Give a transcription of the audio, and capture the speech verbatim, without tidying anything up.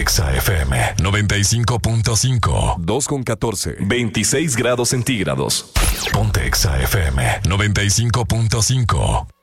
Exa F M noventa y cinco punto cinco. dos con catorce. veintiséis grados centígrados. Ponte Exa F M noventa y cinco punto cinco.